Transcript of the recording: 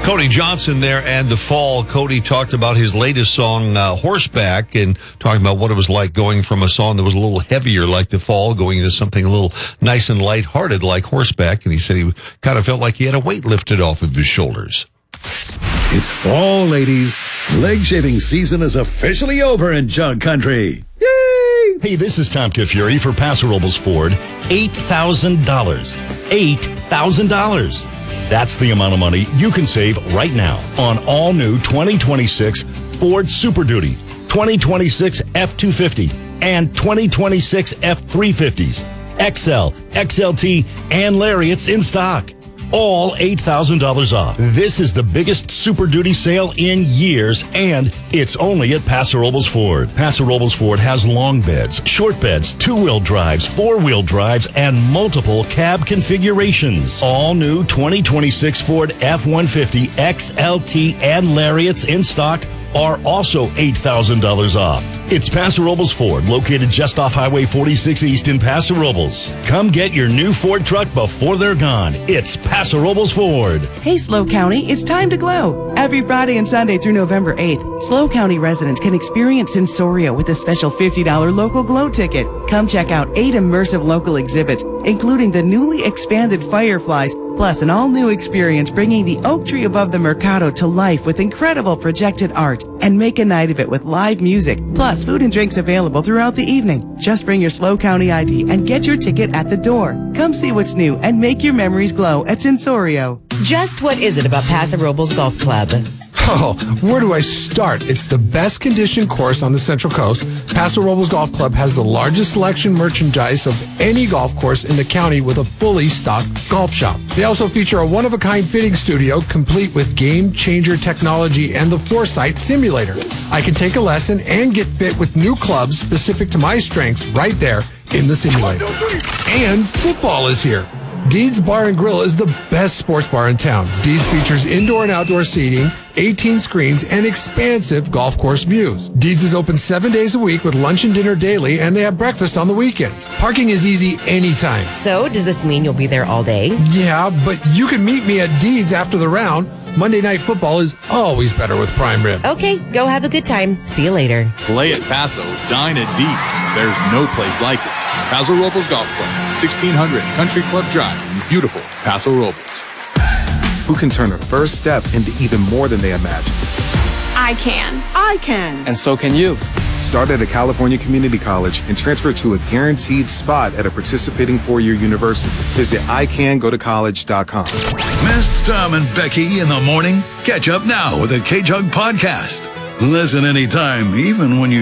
Cody Johnson there and The Fall. Cody talked about his latest song, Horseback, and talking about what it was like going from a song that was a little heavier like The Fall, going into something a little nice and lighthearted like Horseback. And he said he kind of felt like he had a weight lifted off of his shoulders. It's fall, ladies. Leg shaving season is officially over in Jug Country. Yay! Hey, this is Tom Kifuri for Paso Robles Ford. $8,000. $8,000. That's the amount of money you can save right now on all new 2026 Ford Super Duty, 2026 F-250, and 2026 F-350s, XL, XLT, and Lariats in stock. All $8,000 off. This is the biggest Super Duty sale in years, and it's only at Paso Robles Ford. Paso Robles Ford has long beds, short beds, two-wheel drives, four-wheel drives, and multiple cab configurations. All new 2026 Ford F-150, XLT, and Lariats in stock are also $8,000 off. It's Paso Robles Ford, located just off Highway 46 East in Paso Robles. Come get your new Ford truck before they're gone. It's Paso Robles Ford. Hey, SLO County, it's time to glow. Every Friday and Sunday through November 8th, SLO County residents can experience Sensoria with a special $50 local glow ticket. Come check out 8 immersive local exhibits, including the newly expanded Fireflies, plus an all-new experience bringing the oak tree above the Mercado to life with incredible projected art, and make a night of it with live music, plus food and drinks available throughout the evening. Just bring your SLO County ID and get your ticket at the door. Come see what's new and make your memories glow at Sensorio. Just what is it about Paso Robles Golf Club? Oh, where do I start? It's the best conditioned course on the Central Coast. Paso Robles Golf Club has the largest selection merchandise of any golf course in the county with a fully stocked golf shop. They also feature a one-of-a-kind fitting studio complete with game-changer technology and the Foresight simulator. I can take a lesson and get fit with new clubs specific to my strengths right there in the simulator. And football is here. Deeds Bar and Grill is the best sports bar in town. Deeds features indoor and outdoor seating, 18 screens, and expansive golf course views. Deeds is open 7 days a week with lunch and dinner daily, and they have breakfast on the weekends. Parking is easy anytime. So, does this mean you'll be there all day? Yeah, but you can meet me at Deeds after the round. Monday Night Football is always better with prime rib. Okay, go have a good time. See you later. Play at Paso, dine at Deeds. There's no place like it. Paso Robles Golf Club, 1600 Country Club Drive in beautiful Paso Robles. Who can turn a first step into even more than they imagined? I can. I can. And so can you. Start at a California community college and transfer to a guaranteed spot at a participating four-year university. Visit icangotocollege.com. Missed Tom and Becky in the morning? Catch up now with the K-Jug Podcast. Listen anytime, even when you